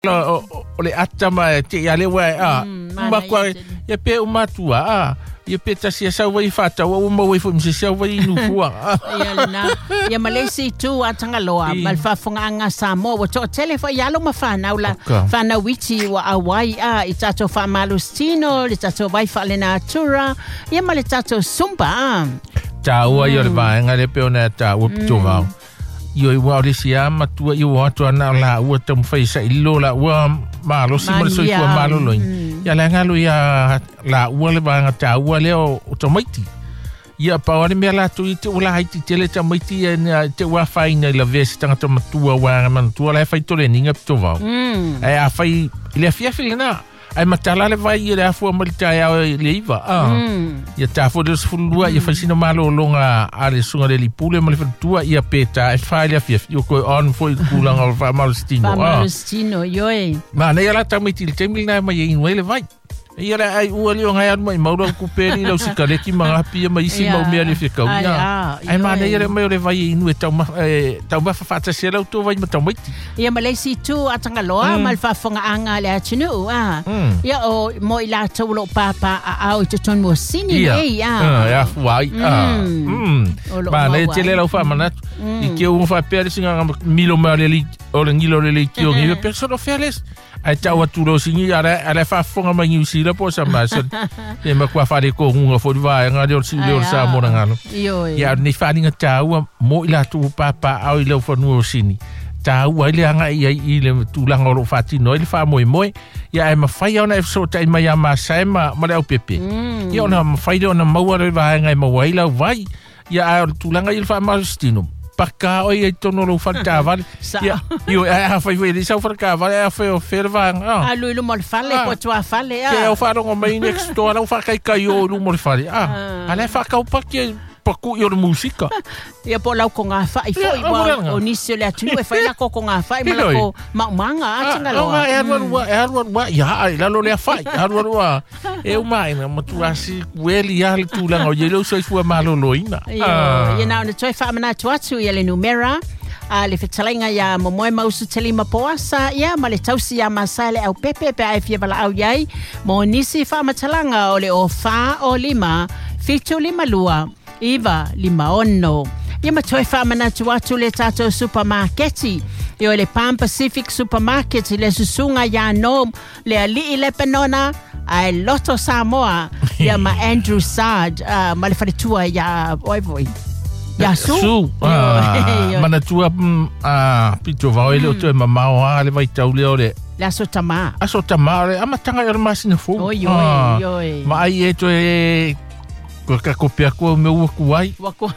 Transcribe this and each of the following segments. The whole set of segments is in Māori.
o le atama te ia le wai makwa ia pe o matua ia pe tasi sa wai fata o mo wai fo mse sa wai nu fua ia lena ia malesi tu atanga loa malfa fonga anga samo o to telefo ia lo mafana ula fana witi wa awai itato fa malustino itato vai fa le natura ia maletato sumba tau ia le vai ngale pe ona tau to va io wa risia matua io atu ana la ua tam faisa ilo la ua malo si mo so ua malo lo ya la ngalo ya la ua le banga ta ua le o tomaiti ia pa ole me la tu te ula haiti tele tomaiti te ua faina la vesi tanga tomatua wa man tu la fai tole ninga to va a fai le fia filina ai matala le vai ia la fu malta ya le iva ia ta fo des fulua ia fa sino malo longa ale sunga le pule mo le tua ia peta e fa le fia io ko on foi kulanga o fa malstino yoi ma ne ala tamiti le temil na mai in wele vai ia la ai ua le ngai mai mauro ku peri lo sikaleki manga pia mai si mau me le fika ai ma ne ia mai le vai inu e tau ba fa fata se lo to vai ma tau miti ia malesi tu atanga loa mal fa fonga anga le atinu ia o mo ila to lo papa au te ton mo sini ia fuai ma ne tele lo fa manat i ke un fa peri singa milo maleli o le ngilo le ki o ngi persona feles ai tau atu lo singi ara fa fonga mai usi la po sa mason e ma kwa fa de ko hunga fo va nga de si le sa mo ngalo ya ni fa ni tau mo ila tu papa au ila fo no sini tau ile anga i le tu la ngolo fati no ile fa moi ya e ma fai ona e so tai mai ma sai ma le au pepe ya ona ma fai ona ma wa le va nga ma wa ila vai ya tu la nga il fa ma stino Paka o ia tono lo fata vale io fai vedi sa fata vale fa fervan lui lo mol fale po tua fale che o fa no mai next door o fa kai o lo mol fale ale fa ka pa che paku io musica ia po lau ko nga fa i foi o nisio le atu e fai la ko nga fa i mala ko manga tinga lo wa ya la lo le fa wa e o mai na matuasi weli ya le tu la o yelo so fu malo loina ia na le toi fa mana tuatu ia le numera le fetalinga ya momoe mausu telima poasa ia ma le tausi ya masale au pepe pe ai fia bala au yai mo nisi fa matalanga o le o fa o lima fitu lima lua Iva limaono. Ia matoi whamana tuatu le tato supermarketi. Io le Pan Pacific Supermarket le susunga ya nom le ali le penona ai Loto Samoa ia ma Andrew Sard ma le wharetua ya oivoi. Ya su. Mana tua pito vau ele o te mamao le vai tau leo le. Le asotama. Asotama le amatanga ia masina fu. Oi. Ma ai e to e ka kopia ko me wakuai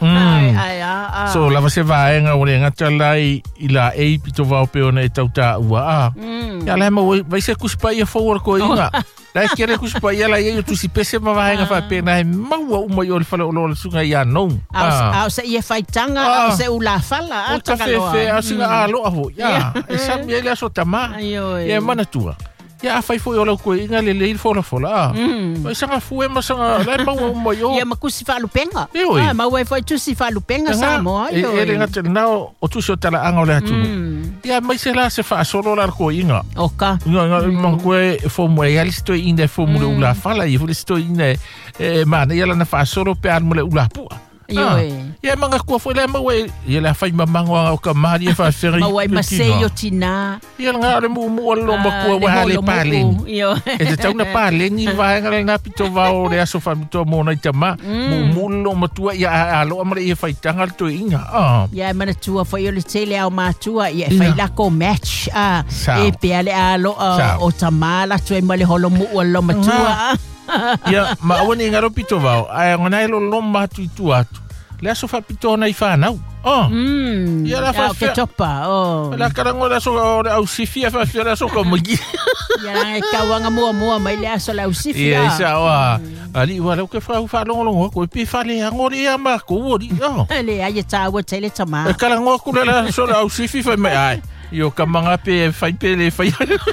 so lava se vaenga o le ngata lai ila e pito vau pe ona e tauta ua ya la mo vai se kuspa ia forward ko inga la kere kuspa ia la ia tu si pese ma vaenga fa pena ma wa o mai o le fala o le sunga ia no au se ia faitanga au se ula fala tanga lo a singa alo avo ya e sa mi ele so tama ia mana tua ya fai foi ola ko inga le fola ma sanga fue ma sanga la ma yo ya ma kusi fa lupenga ma wai foi tu si fa lupenga sa mo ele ngata now o tu so tala anga le atu ya mai se la se fa solo la ko inga oka ma ko fo mo ya sto in fo mo ula fala i fo sto in ma ya la na fa solo pe an mo le ula pu ia manga kua foi le mawe ia la fai mamango o ka mari fa feri mawe maseyo tina ia nga le mu lo makua wa hale pale e te tauna pale ni va nga na pito va o le aso fa mito mo na tama mu lo matua ia alo amre ia fai tanga to inga ia mana tua foi le tele au matua ia fai la ko match e pe ale alo o tamala to e male holo mu lo matua ia ma woni ngaro pito va ai ngana lo matu tu atu le aso fa pito na ifanau ia la fa ke topa la karango la so au sifia fa fia so ko magi ia ka wanga mo mai le aso la sifia ia sa wa ali wala ke fa longo ko pi fa le ngori ia ma ko ori le ai ta wa tele tama karango ku la so au sifia fa mai ai io ka manga pe fai pele fai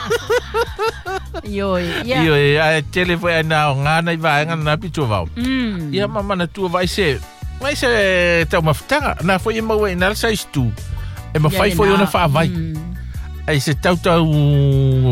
io ai tele foi na ngana vai ngana pito va ia mama na tu vai se tau maftanga na foi mo we na sai stu e ma fai foi ona fa vai ai se tautau